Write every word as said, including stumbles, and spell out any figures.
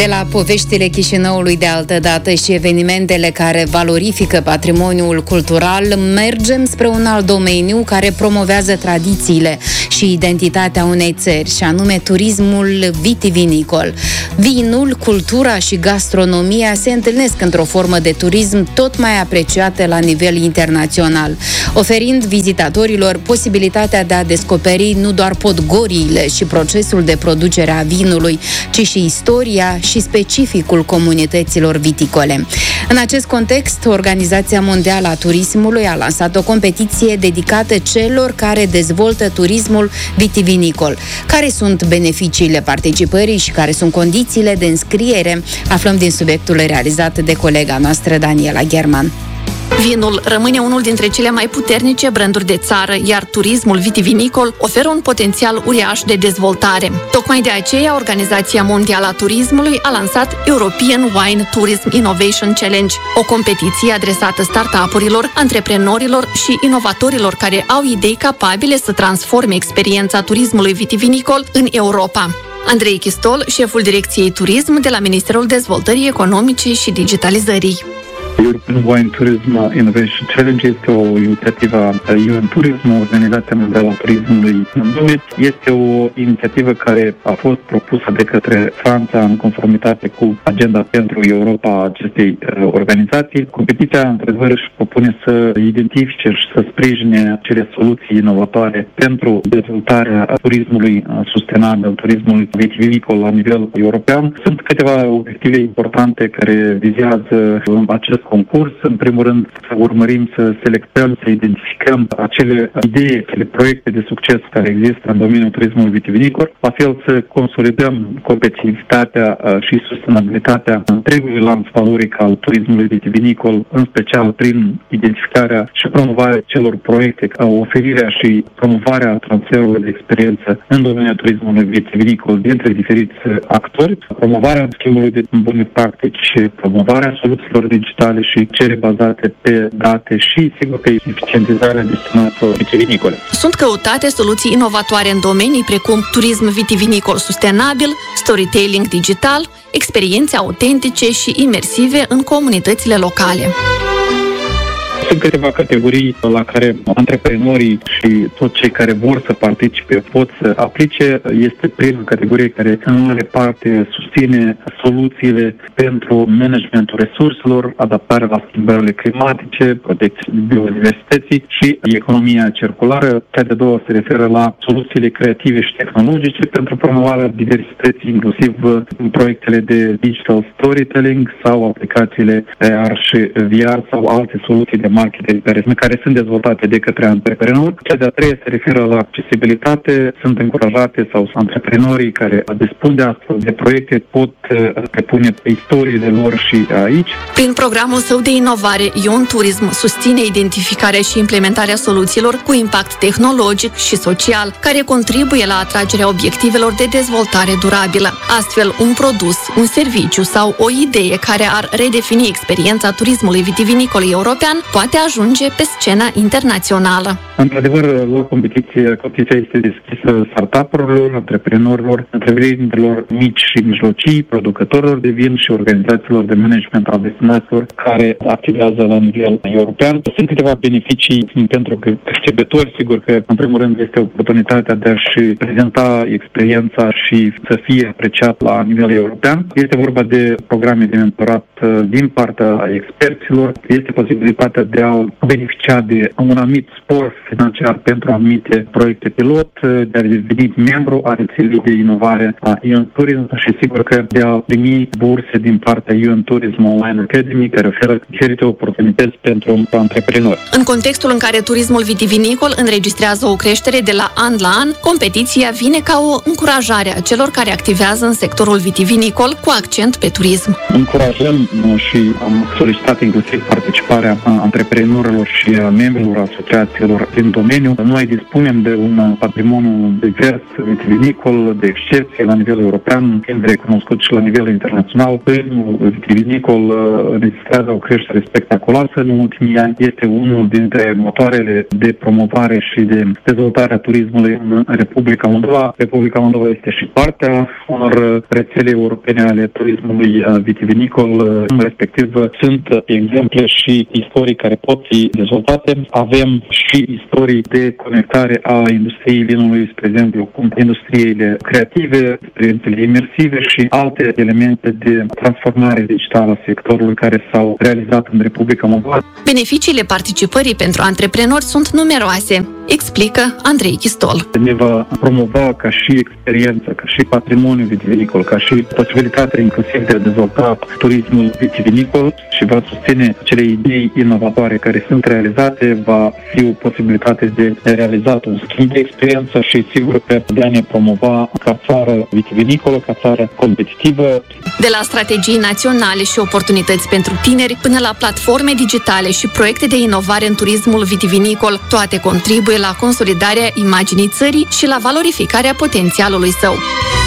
De la poveștile Chișinăului de altădată și evenimentele care valorifică patrimoniul cultural, mergem spre un alt domeniu care promovează tradițiile și identitatea unei țări, și anume turismul vitivinicol. Vinul, cultura și gastronomia se întâlnesc într-o formă de turism tot mai apreciată la nivel internațional, oferind vizitatorilor posibilitatea de a descoperi nu doar podgoriile și procesul de producere a vinului, ci și istoria și specificul comunităților viticole. În acest context, Organizația Mondială a Turismului a lansat o competiție dedicată celor care dezvoltă turismul vitivinicol. Care sunt beneficiile participării și care sunt condițiile de înscriere? Aflăm din subiectul realizat de colega noastră, Daniela German. Vinul rămâne unul dintre cele mai puternice branduri de țară, iar turismul vitivinicol oferă un potențial uriaș de dezvoltare. Tocmai de aceea, Organizația Mondială a Turismului a lansat European Wine Tourism Innovation Challenge, o competiție adresată startup-urilor, antreprenorilor și inovatorilor care au idei capabile să transforme experiența turismului vitivinicol în Europa. Andrei Chistol, șeful Direcției Turism de la Ministerul Dezvoltării Economice și Digitalizării. European Wine Tourism Innovation Challenge este o inițiativă a U N Tourism, Organizația Mondială a Turismului în lume. Este o inițiativă care a fost propusă de către Franța în conformitate cu agenda pentru Europa a acestei organizații. Competiția, într-adevăr, își propune să identifice și să sprijine acele soluții inovatoare pentru dezvoltarea turismului sustenabil, turismului vitivinicol la nivel european. Sunt câteva obiective importante care vizează acest concurs. În primul rând, să urmărim să selectăm, să identificăm acele idei, acele proiecte de succes care există în domeniul turismului vitivinicol, la fel să consolidăm competitivitatea și sustenabilitatea întregului lanț valoric al turismului vitivinicol, în special prin identificarea și promovarea celor proiecte, oferirea și promovarea transferului de experiență în domeniul turismului vitivinicol dintre diferiți actori, promovarea schimbului de bune practici, promovarea soluțiilor digitale și cele bazate pe date și, sigur, pe eficientizarea destinațiilor vitivinicole. Sunt căutate soluții inovatoare în domenii precum turism vitivinicol sustenabil, storytelling digital, experiențe autentice și imersive în comunitățile locale. Sunt câteva categorii la care antreprenorii și toți cei care vor să participe pot să aplice. Este prima categorie care în mare parte susține soluțiile pentru managementul resurselor, adaptarea la schimbările climatice, protecția biodiversității și economia circulară. Cea de-a doua se referă la soluțiile creative și tehnologice pentru promovarea diversității, inclusiv proiectele de digital storytelling sau aplicațiile R și V R sau alte soluții de marketing care sunt dezvoltate de către antreprenori. Cea de-a treia se referă la accesibilitate. Sunt încurajate sau antreprenorii care dispun de astfel de proiecte pot depune istoriile lor și aici. Prin programul său de inovare, Ion Tourism susține identificarea și implementarea soluțiilor cu impact tehnologic și social, care contribuie la atragerea obiectivelor de dezvoltare durabilă. Astfel, un produs, un serviciu sau o idee care ar redefini experiența turismului vitivinicol european poate ajunge pe scena internațională. Într-adevăr, la competiție, competiția este deschisă startup-urilor, antreprenorilor, întreprinderilor mici și mijlocii, producătorilor de vin și organizațiilor de management al destinațiilor care activează la nivel european. Sunt câteva beneficii pentru că percepători, sigur că în primul rând este oportunitatea de a-și prezenta experiența și să fie apreciat la nivel european. Este vorba de programe de mentorat din partea experților. Este posibilitatea de a beneficia de un anumit spor financiar pentru anumite proiecte pilot, de a deveni membru a rețelei de inovare a Ion Tourism și sigur că de a primi burse din partea Ion Tourism Online Academy, care oferă diferite oportunități pentru antreprenori. În contextul în care turismul vitivinicol înregistrează o creștere de la an la an, competiția vine ca o încurajare a celor care activează în sectorul vitivinicol cu accent pe turism. Încurajăm și am solicitat inclusiv participarea antreprenori antreprenorilor și a membrilor asociațiilor din domeniu. Noi dispunem de un patrimoniu divers vitivinicol, de excepție la nivel european, fiind recunoscut și la nivel internațional. Turismul vitivinicol înregistrează o creștere spectaculoasă în ultimii ani. Este unul dintre motoarele de promovare și de dezvoltare a turismului în Republica Moldova. Republica Moldova este și partea unor rețele europene ale turismului vitivinicol, respectiv sunt exemple și istorii care pot fi dezvoltate. Avem și istorii de conectare a industriei vinului, spre exemplu, cu industriile creative, experiențele imersive și alte elemente de transformare digitală a sectorului care s-au realizat în Republica Moldova. Beneficiile participării pentru antreprenori sunt numeroase, explică Andrei Chistol. Ne va promova ca și experiență, ca și patrimoniu vitivinicol, ca și posibilitatea inclusiv de a dezvolta turismul vitivinicol și va susține cele idei inovatoare care sunt realizate, va fi o posibilitate de realizat un schimb de experiență și sigur că de a ne promova ca țară vitivinicolă, ca țară competitivă. De la strategii naționale și oportunități pentru tineri până la platforme digitale și proiecte de inovare în turismul vitivinicol, toate contribuie la consolidarea imaginii țării și la valorificarea potențialului său.